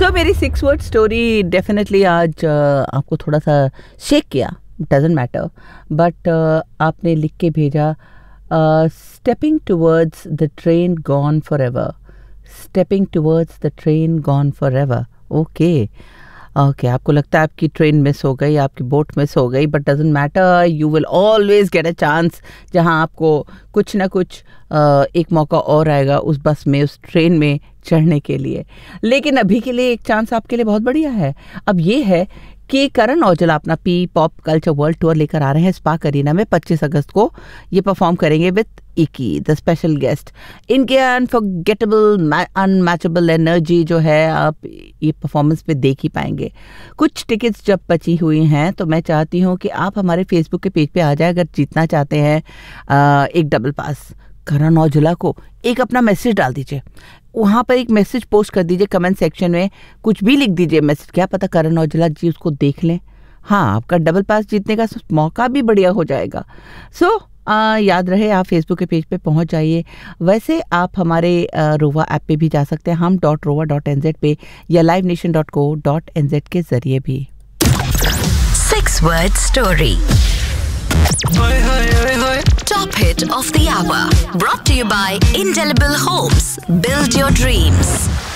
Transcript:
सो मेरी 6 word story definitely आज आपको थोड़ा सा शेक किया, डजेंट मैटर, बट आपने लिख के भेजा stepping towards the train gone for ever, stepping towards the train gone for ever. Okay, आपको लगता है आपकी ट्रेन मिस हो गई, आपकी बोट मिस हो गई, but doesn't matter, you will always get a chance जहां आपको कुछ ना कुछ एक मौका और आएगा उस बस में, उस ट्रेन में चढ़ने के लिए। लेकिन अभी के लिए एक चांस आपके लिए बहुत बढ़िया है। अब ये है कि करण औजला अपना P pop culture world tour लेकर आ रहे हैं स्पार्क अरीना में 25 अगस्त को। ये परफॉर्म करेंगे विद इकी द स्पेशल गेस्ट। इनके अनफॉरगेटेबल अनमैचेबल एनर्जी जो है आप ये परफॉर्मेंस पे देख ही पाएंगे। कुछ टिकट्स जब बची हुई हैं तो मैं चाहती हूँ कि आप हमारे फेसबुक के पेज पे आ जाए। अगर जीतना चाहते हैं एक डबल पास, करण औजला को एक अपना मैसेज डाल दीजिए, वहाँ पर एक मैसेज पोस्ट कर दीजिए, कमेंट सेक्शन में कुछ भी लिख दीजिए मैसेज, क्या पता करण औजला जी उसको देख लें। हाँ, आपका डबल पास जीतने का मौका भी बढ़िया हो जाएगा। सो याद रहे आप फेसबुक के पेज पे पहुंच जाइए। वैसे आप हमारे रोवा ऐप पे भी जा सकते हैं, हम .rova.nz पे या livenation.co.nz के जरिए भी। 6 word story. Top hit of the hour. Brought to you by Indelible Homes. Build your dreams.